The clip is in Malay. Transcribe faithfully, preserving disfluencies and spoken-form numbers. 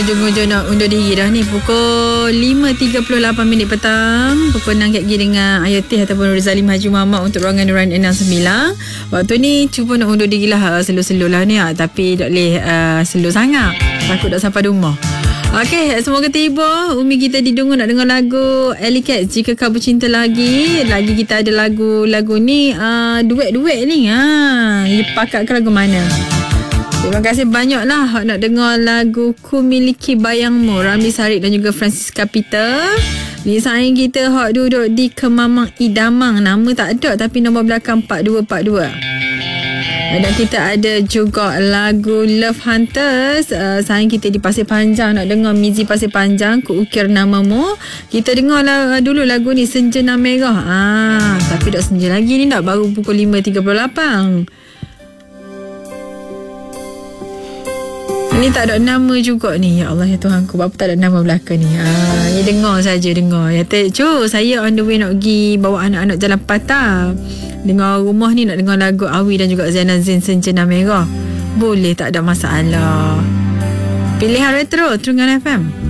hujung-hujung nak undur diri dah ni. Pukul lima tiga puluh lapan minit petang. Pukul enam K G dengan Ayu Tih ataupun Nur Zalim Haji Muhammad untuk ruangan Nurani enam sembilan. Waktu ni cuba nak undur diri lah, slow-slow lah ni. Tapi tak boleh uh, slow sangat, takut tak sampai rumah. Okey, semoga tiba. Umi kita didunggu nak dengar lagu Alley Cat, Jika Kau Bercinta Lagi. Lagi kita ada lagu-lagu ni uh, duet-duet ni. Ha, dia pakatkan lagu mana? Terima kasih banyak lah nak dengar lagu Ku Miliki Bayangmu, Ramli Sarip dan juga Francisca Peter. Ni sayang kita hak duduk di Kemamang Idamang. Nama tak ada tapi nombor belakang empat dua empat dua. Dan kita ada juga lagu Love Hunters. uh, Sayang kita di Pasir Panjang, nak dengar Mizi Pasir Panjang, Ku Ukir Namamu. Kita dengar lah dulu lagu ni, Senjana Merah. ah, Tapi dah senja lagi ni, dah baru pukul lima tiga puluh lapan. Ini tak ada nama juga ni. Ya Allah ya Tuhanku, apa tak ada nama belakang ni. Ah, ya dengar saja, dengar. Ya cu, saya on the way nak pergi bawa anak-anak jalan patah. Dengar rumah ni nak dengar lagu Awi dan juga Zainal Zain, Senjana Merah. Boleh, tak ada masalah. Pilihan retro Terungan F M.